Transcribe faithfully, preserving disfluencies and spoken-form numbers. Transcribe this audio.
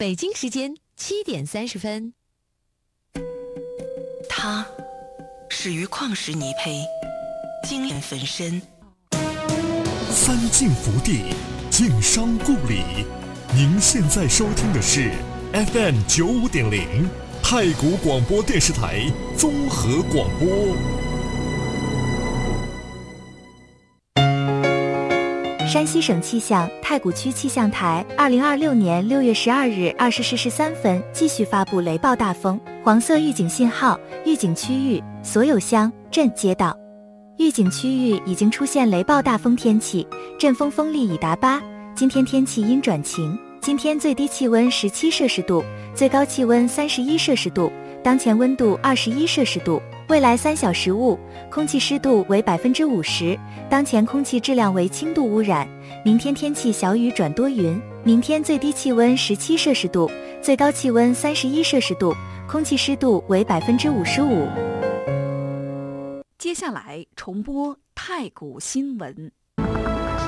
北京时间七点三十分。 它始于矿石泥胚，精炼焚身。 三晋福地，晋商故里。您现在收听的是 F M 九五点零太谷广播电视台综合广播。 山西省气象太谷区气象台二零二六年六月十二日二十时十三分继续发布雷暴大风黄色预警信号，预警区域所有乡镇街道。预警区域已经出现雷暴大风天气，阵风风力已达八。今天天气阴转晴，今天最低气温十七摄氏度，最高气温三十一摄氏度，当前温度二十一摄氏度。未来三小时雾，空气湿度为百分之五十，当前空气质量为轻度污染。明天天气小雨转多云，明天最低气温十七摄氏度，最高气温三十一摄氏度，空气湿度为百分之五十五。 接下来重播太谷新闻。